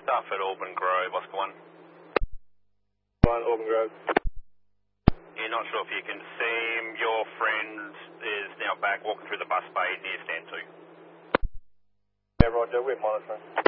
Stuff at Auburn Grove, Oscar 1. Auburn Grove. You're not sure if you can see him. Your friend is now back walking through the bus bay near stand 2. Yeah, Roger, we're monitoring.